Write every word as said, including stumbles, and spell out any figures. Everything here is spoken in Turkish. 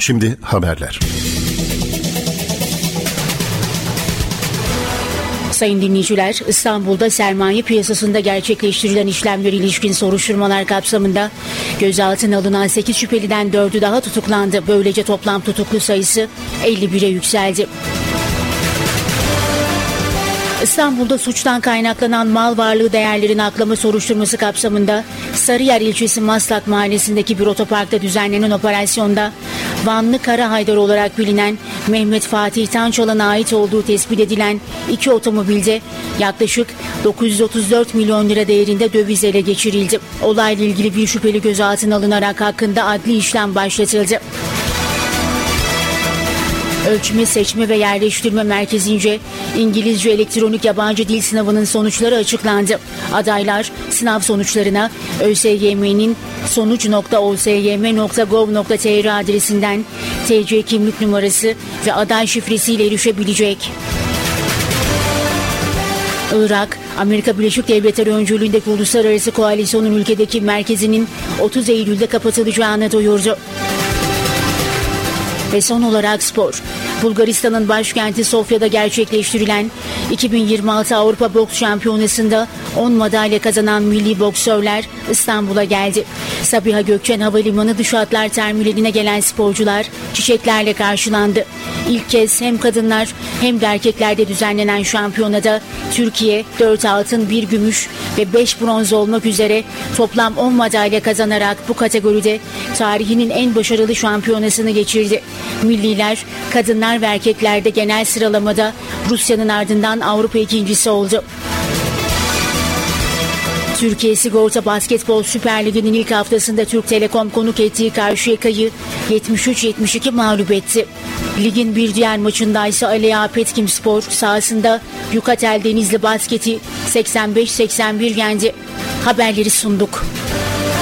Şimdi haberler. Sayın dinleyiciler, İstanbul'da sermaye piyasasında gerçekleştirilen işlemlere ilişkin soruşturmalar kapsamında gözaltına alınan sekiz şüpheliden dördü daha tutuklandı. Böylece toplam tutuklu sayısı elli bire yükseldi. İstanbul'da suçtan kaynaklanan mal varlığı değerlerini aklama soruşturması kapsamında Sarıyer ilçesi Maslak mahallesindeki bir otoparkta düzenlenen operasyonda Vanlı Kara Haydar olarak bilinen Mehmet Fatih Tançalan'a ait olduğu tespit edilen iki otomobilde yaklaşık dokuz yüz otuz dört milyon lira değerinde döviz ele geçirildi. Olayla ilgili bir şüpheli gözaltına alınarak hakkında adli işlem başlatıldı. Ölçme, Seçme ve Yerleştirme Merkezi'nce İngilizce elektronik yabancı dil sınavının sonuçları açıklandı. Adaylar sınav sonuçlarına ÖSYM'nin sonuç nokta o s y m nokta gov nokta t r adresinden T C kimlik numarası ve aday şifresiyle erişebilecek. Irak, Amerika Birleşik Devletleri öncülüğündeki uluslararası koalisyonun ülkedeki merkezinin otuz Eylül'de kapatılacağını duyurdu. Ve son olarak spor. Bulgaristan'ın başkenti Sofya'da gerçekleştirilen iki bin yirmi altı Avrupa Boks Şampiyonası'nda on madalya kazanan milli boksörler İstanbul'a geldi. Sabiha Gökçen Havalimanı Dış Hatlar Terminali'ne gelen sporcular çiçeklerle karşılandı. İlk kez hem kadınlar hem de erkeklerde düzenlenen şampiyonada Türkiye dört altın, bir gümüş ve beş bronz olmak üzere toplam on madalya kazanarak bu kategoride tarihinin en başarılı şampiyonasını geçirdi. Milliler kadınlar ve erkeklerde genel sıralamada Rusya'nın ardından Avrupa ikincisi oldu. Türkiye Sigorta Basketbol Süper Ligi'nin ilk haftasında Türk Telekom konuk ettiği Karşıyaka'yı yetmiş üç yetmiş iki mağlup etti. Ligin bir diğer maçında ise Alea Petkimspor sahasında Yukatel Denizli Basket'i seksen beş seksen bir yendi. Haberleri sunduk.